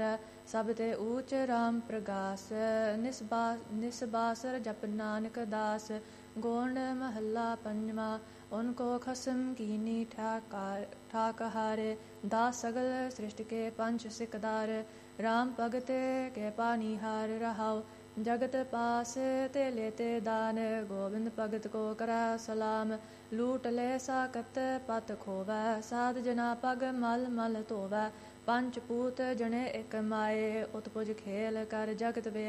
ਸਭ ਤੇ ਊਚ ਰਾਮ ਪ੍ਰਗਾਸ ਨਿਸਬਾਸਰ ਜਪ ਨਾਨਕ ਦਾਸ। ਗੋਂਡ ਮਹੱਲਾ ਪੰਜਵਾ। ਉਨ ਕੋ ਖਸਮ ਕੀਨੀ ਠਾਕ ਹਾਰੇ। ਦਾਸ ਸਗਲ ਸ੍ਰਿਸ਼ਟ ਕੇ ਪੰਚ ਸਿਕਦਾਰ। ਰਾਮ ਭਗਤ ਕੇ ਪਾਨੀਹਾਰ ਰਹਾਉ। ਜਗਤ ਪਾਸ ਤੇ लेते दान। गोविंद भगत को करा सलाम। लूट ले साकत पत खोवै। साध जना पग मल मल धोवै। पंच पूत जने एक माए। उत्पुज खेल कर जगत